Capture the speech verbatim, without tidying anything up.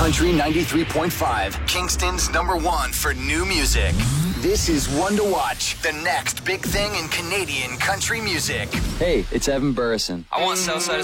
Country ninety-three point five, Kingston's number one for new music. This is One to Watch, the next big thing in Canadian country music. Hey, it's Evan Burrison. I want Southside